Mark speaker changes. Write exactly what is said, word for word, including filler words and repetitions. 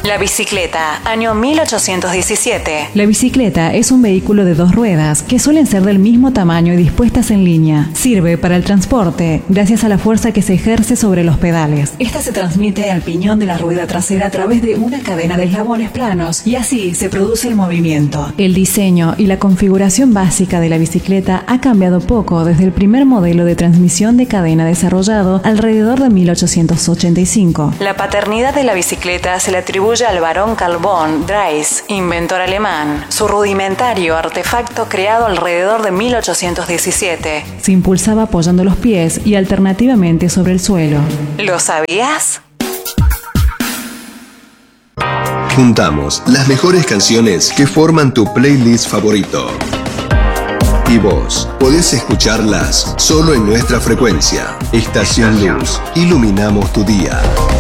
Speaker 1: La bicicleta, año mil ochocientos diecisiete.
Speaker 2: La bicicleta es un vehículo de dos ruedas que suelen ser del mismo tamaño y dispuestas en línea. Sirve para el transporte gracias a la fuerza que se ejerce sobre los pedales. Esta se transmite al piñón de la rueda trasera a través de una cadena de eslabones planos y así se produce el movimiento. El diseño y la configuración básica de la bicicleta ha cambiado poco desde el primer modelo de transmisión de cadena desarrollado alrededor de mil ochocientos ochenta y cinco.
Speaker 1: La paternidad de la bicicleta se le atribuye al barón Carl von Drais, inventor alemán. Su rudimentario artefacto creado alrededor de mil ochocientos diecisiete.
Speaker 2: Se impulsaba apoyando los pies y alternativamente sobre el suelo.
Speaker 1: ¿Lo sabías?
Speaker 3: Juntamos las mejores canciones que forman tu playlist favorito. Y vos podés escucharlas solo en nuestra frecuencia. Estación Luz. Iluminamos tu día.